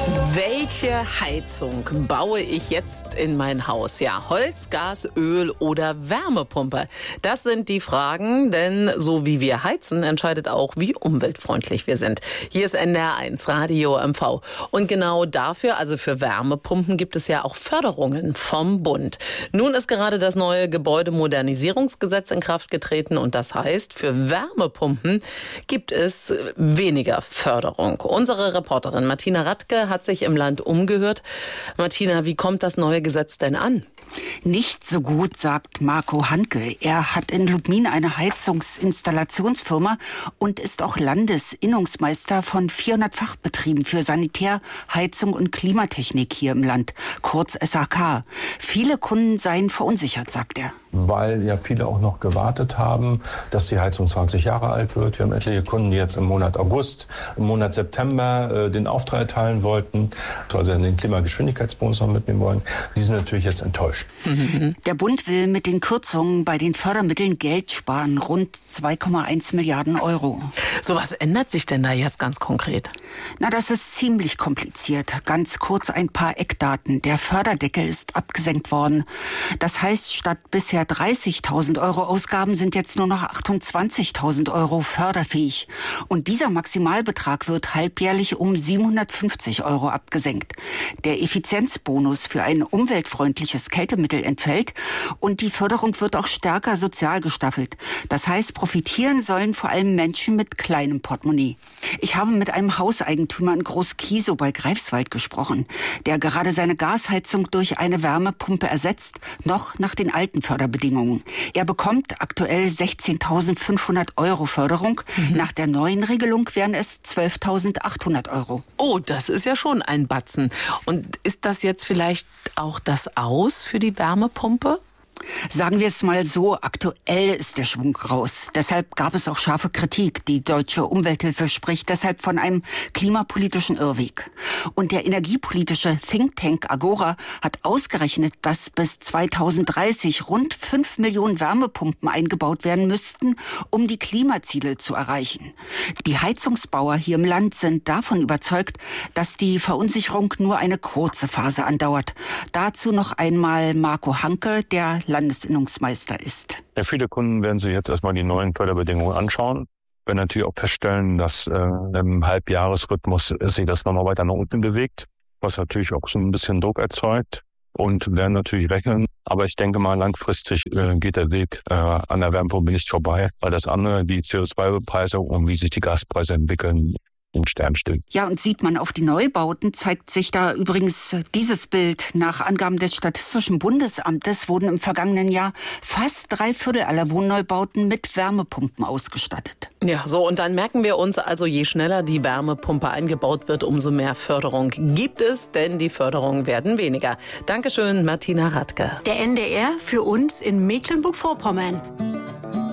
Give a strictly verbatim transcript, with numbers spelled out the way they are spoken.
Welche Heizung baue ich jetzt in mein Haus? Ja, Holz, Gas, Öl oder Wärmepumpe? Das sind die Fragen, denn so wie wir heizen, entscheidet auch, wie umweltfreundlich wir sind. Hier ist N D R eins Radio M V. Und genau dafür, also für Wärmepumpen, gibt es ja auch Förderungen vom Bund. Nun ist gerade das neue Gebäudemodernisierungsgesetz in Kraft getreten und das heißt, für Wärmepumpen gibt es weniger Förderung. Unsere Reporterin Martina Radke hat sich im Land umgehört. Martina, wie kommt das neue Gesetz denn an? Nicht so gut, sagt Marco Hanke. Er hat in Lubmin eine Heizungsinstallationsfirma und ist auch Landesinnungsmeister von vierhundert Fachbetrieben für Sanitär, Heizung und Klimatechnik hier im Land, kurz S H K. Viele Kunden seien verunsichert, sagt er. Weil ja viele auch noch gewartet haben, dass die Heizung zwanzig Jahre alt wird. Wir haben etliche Kunden, die jetzt im Monat August, im Monat September äh, den Auftrag erteilen wollten, also den Klimageschwindigkeitsbonus noch mitnehmen wollen. Die sind natürlich jetzt enttäuscht. Der Bund will mit den Kürzungen bei den Fördermitteln Geld sparen, rund zwei Komma eins Milliarden Euro. So, was ändert sich denn da jetzt ganz konkret? Na, das ist ziemlich kompliziert. Ganz kurz ein paar Eckdaten. Der Förderdeckel ist abgesenkt worden. Das heißt, statt bisher dreißigtausend Euro Ausgaben sind jetzt nur noch achtundzwanzigtausend Euro förderfähig. Und dieser Maximalbetrag wird halbjährlich um siebenhundertfünfzig Euro abgesenkt. Der Effizienzbonus für ein umweltfreundliches Kältemittel entfällt und die Förderung wird auch stärker sozial gestaffelt. Das heißt, profitieren sollen vor allem Menschen mit kleinem Portemonnaie. Ich habe mit einem Hauseigentümer in Groß-Kiesow bei Greifswald gesprochen, der gerade seine Gasheizung durch eine Wärmepumpe ersetzt, noch nach den alten Förderbedingungen. Er bekommt aktuell sechzehntausendfünfhundert Euro Förderung. Mhm. Nach der neuen Regelung wären es zwölftausendachthundert Euro. Oh, das ist ja schon ein Batzen. Und ist das jetzt vielleicht auch das Aus für die Wärmepumpe? Sagen wir es mal so, aktuell ist der Schwung raus. Deshalb gab es auch scharfe Kritik. Die Deutsche Umwelthilfe spricht deshalb von einem klimapolitischen Irrweg. Und der energiepolitische Think Tank Agora hat ausgerechnet, dass bis zweitausenddreißig rund fünf Millionen Wärmepumpen eingebaut werden müssten, um die Klimaziele zu erreichen. Die Heizungsbauer hier im Land sind davon überzeugt, dass die Verunsicherung nur eine kurze Phase andauert. Dazu noch einmal Marco Hanke, der Landesinnungsmeister ist. Ja, viele Kunden werden sich jetzt erstmal die neuen Förderbedingungen anschauen. Werden natürlich auch feststellen, dass äh, im Halbjahresrhythmus sich das nochmal weiter nach unten bewegt, was natürlich auch so ein bisschen Druck erzeugt und werden natürlich rechnen. Aber ich denke mal, langfristig äh, geht der Weg äh, an der Wärmepumpe nicht vorbei, weil das andere, die C O zwei Preise und wie sich die Gaspreise entwickeln, in Stern steht. Ja, und sieht man auf die Neubauten, zeigt sich da übrigens dieses Bild. Nach Angaben des Statistischen Bundesamtes wurden im vergangenen Jahr fast drei Viertel aller Wohnneubauten mit Wärmepumpen ausgestattet. Ja, so, und dann merken wir uns also, je schneller die Wärmepumpe eingebaut wird, umso mehr Förderung gibt es, denn die Förderungen werden weniger. Dankeschön, Martina Radke. Der N D R für uns in Mecklenburg-Vorpommern.